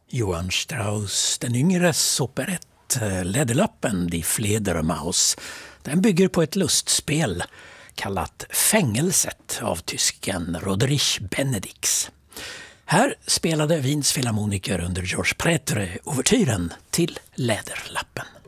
Johann Strauss den yngres operett Läderlappen, Die Fledermaus. Den bygger på ett lustspel kallat Fängelset av tysken Roderich Benedix. Här spelade Wiens filharmoniker under Georges Prêtre ouvertyren till Läderlappen.